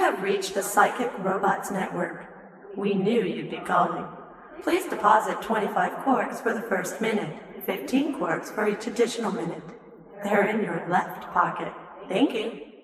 have reached the Psychic Robots Network. We knew you'd be calling. Please deposit 25 quarks for the first minute, 15 quarks for each additional minute. They're in your left pocket. Thank you.